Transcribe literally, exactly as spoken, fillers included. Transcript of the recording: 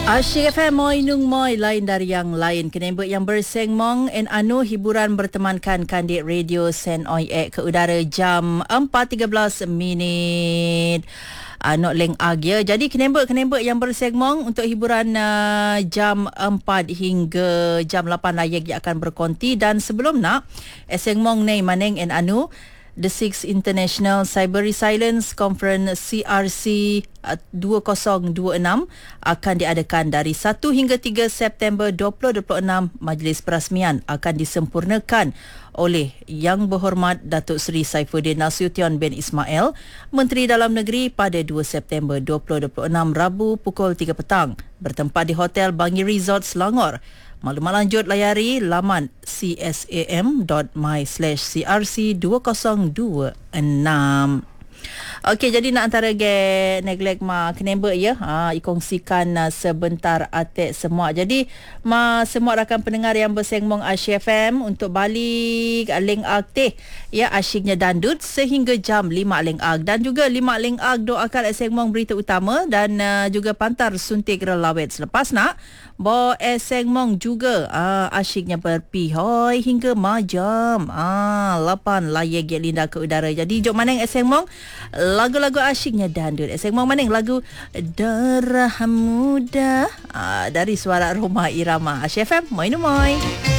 Asyik F M Moi Nung Moi, lain dari yang lain. Kenembek yang bersengmong en anu hiburan bertemankan kandik radio Sen Oi Ek ke udara jam empat tiga belas minit. Anok leng ag ya. Jadi kenembek-kenembek yang bersegmong untuk hiburan uh, jam empat hingga jam lapan layak yang akan berkonti. Dan sebelum nak segmong nei maneng en anu The Sixth International Cyber Resilience Conference C R C dua ribu dua puluh enam akan diadakan dari satu hingga tiga September dua ribu dua puluh enam. Majlis perasmian akan disempurnakan oleh Yang Berhormat Datuk Seri Saifuddin Nasution bin Ismail, Menteri Dalam Negeri, pada dua September dua ribu dua puluh enam, Rabu pukul tiga petang, bertempat di Hotel Bangi Resort Selangor. Maklumat lanjut layari laman csam.my slash crc dua ribu dua puluh enam. Okey, jadi nak antara ge neglect ma kenembek ya. Ha, ikongsikan uh, sebentar atik semua. Jadi ma semua rakan pendengar yang bersengmong Asyik F M untuk balik leng ag teh ya, asyiknya dandut sehingga jam lima leng ag, dan juga lima leng ag doakan sengmong berita utama dan uh, juga pantar suntik relawet. Selepas nak bo sengmong juga uh, asyiknya berpihoi hingga majam ah lapan layak ge linda ke udara. Jadi jom maneng sengmong lagu-lagu asyiknya dandut. Sengmong maneng lagu Darah Muda ah, dari suara Roma Irama. Asyik F M Moi Nung Moi.